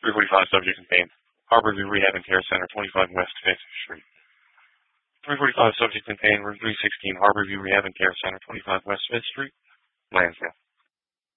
345 subject contained. Harborview Rehab and Care Center, 25 West 5th Street. 345 subject contained. Room 316, Harborview Rehab and Care Center, 25 West 5th Street, Lansdale.